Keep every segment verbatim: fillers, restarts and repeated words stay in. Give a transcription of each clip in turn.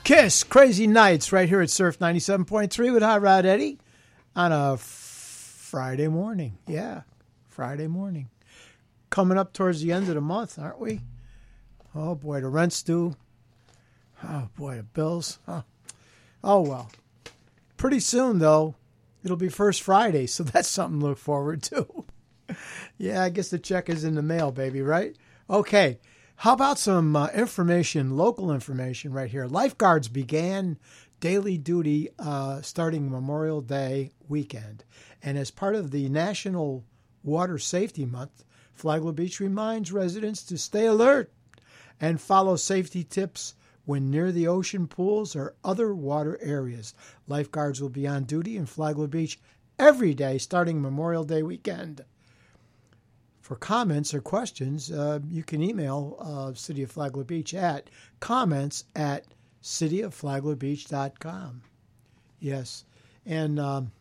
Kiss, Crazy Nights, right here at Surf ninety-seven point three with Hot Rod Eddie on a f- Friday morning. Yeah, Friday morning. Coming up towards the end of the month, aren't we? Oh, boy, the rent's due. Oh, boy, the bills. Oh, oh well. Pretty soon, though, it'll be First Friday, so that's something to look forward to. Yeah, I guess the check is in the mail, baby, right? Okay. How about some uh, information, local information right here? Lifeguards began daily duty uh, starting Memorial Day weekend. And as part of the National Water Safety Month, Flagler Beach reminds residents to stay alert and follow safety tips when near the ocean, pools, or other water areas. Lifeguards will be on duty in Flagler Beach every day starting Memorial Day weekend. For comments or questions, uh, you can email uh, City of Flagler Beach at comments at city of flagler beach dot com. Yes, and um,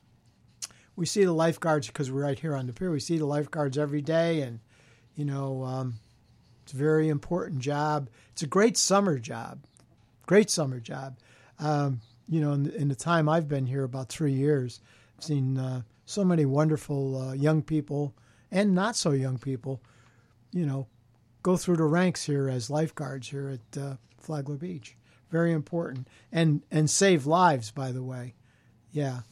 we see the lifeguards because we're right here on the pier. We see the lifeguards every day, and, you know, um, it's a very important job. It's a great summer job, great summer job. Um, you know, in the, in the time I've been here, about three years, I've seen uh, so many wonderful uh, young people and not so young people, you know, go through the ranks here as lifeguards here at uh, Flagler Beach. Very important. And and save lives, by the way. Yeah.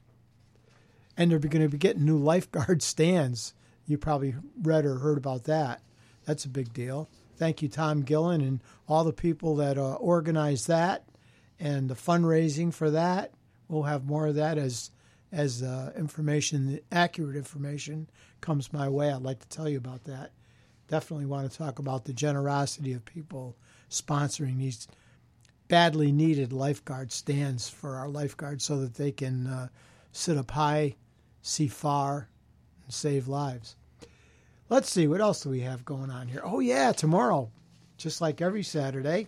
And they're going to be getting new lifeguard stands. You probably read or heard about that. That's a big deal. Thank you, Tom Gillen, and all the people that uh, organized that and the fundraising for that. We'll have more of that as as uh, information, accurate information, comes my way. I'd like to tell you about that. Definitely want to talk about the generosity of people sponsoring these badly needed lifeguard stands for our lifeguards so that they can uh, sit up high, see far, and save lives. Let's see, what else do we have going on here? Oh, yeah, tomorrow, just like every Saturday,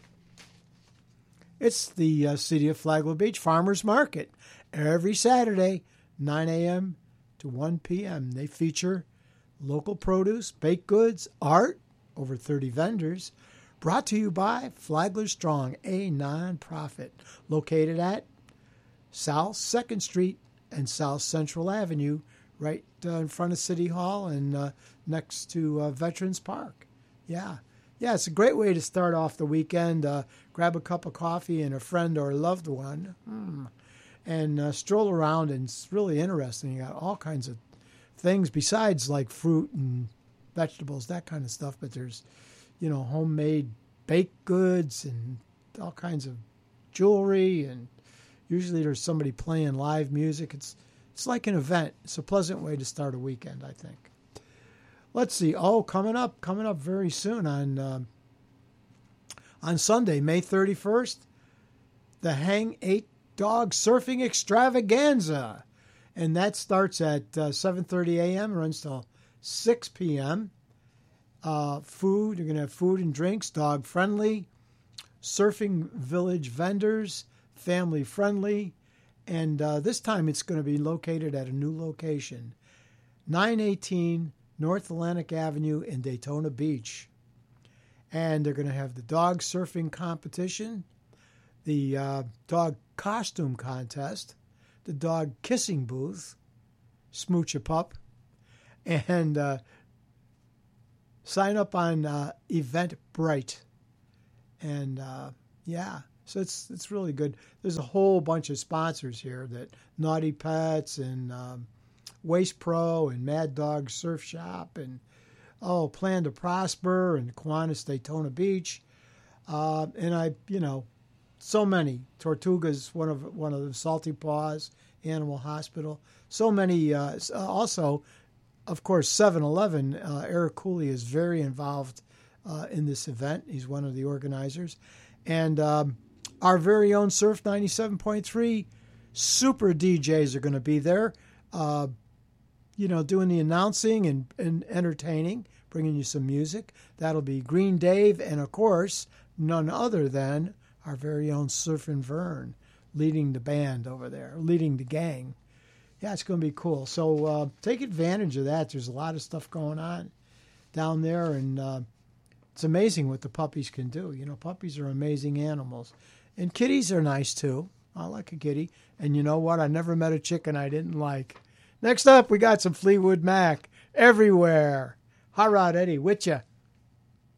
it's the uh, City of Flagler Beach Farmers Market. Every Saturday, nine a.m. to one p.m. They feature local produce, baked goods, art, over thirty vendors, brought to you by Flagler Strong, a nonprofit located at South second Street and South Central Avenue, right uh, in front of City Hall and uh, next to uh, Veterans Park. Yeah. Yeah, it's a great way to start off the weekend. Uh, grab a cup of coffee and a friend or a loved one. Mm. And uh, stroll around, and it's really interesting. You got all kinds of things besides like fruit and vegetables, that kind of stuff. But there's, you know, homemade baked goods and all kinds of jewelry. And usually there's somebody playing live music. It's it's like an event. It's a pleasant way to start a weekend, I think. Let's see. Oh, coming up, coming up very soon on uh, on Sunday, May thirty-first, the Hang Eight Dog Surfing Extravaganza. And that starts at uh, seven thirty a.m., runs till six p.m. Uh, food, you're going to have food and drinks, dog-friendly, surfing village vendors, family-friendly. And uh, this time it's going to be located at a new location, nine eighteen North Atlantic Avenue in Daytona Beach. And they're going to have the dog surfing competition, the uh, dog costume contest, the dog kissing booth, Smooch a Pup, and uh, sign up on uh, Eventbrite. And uh, yeah, so it's it's really good. There's a whole bunch of sponsors here, that Naughty Pets and um, Waste Pro and Mad Dog Surf Shop and oh, Plan to Prosper and Kiwanis Daytona Beach. Uh, and I, you know, so many. Tortuga's one of one of the Salty Paws Animal Hospital. So many. Uh, also, of course, seven eleven. Uh, Eric Cooley is very involved uh, in this event. He's one of the organizers. And um, our very own Surf ninety-seven point three super D Js are going to be there, uh, you know, doing the announcing and, and entertaining, bringing you some music. That'll be Green Dave and, of course, none other than our very own Surfin' Vern leading the band over there, leading the gang. Yeah, it's going to be cool. So uh, take advantage of that. There's a lot of stuff going on down there, and uh, It's amazing what the puppies can do. You know, puppies are amazing animals. And kitties are nice, too. I like a kitty. And you know what? I never met a chicken I didn't like. Next up, we got some Fleetwood Mac. Everywhere. Hot Rod Eddie with ya.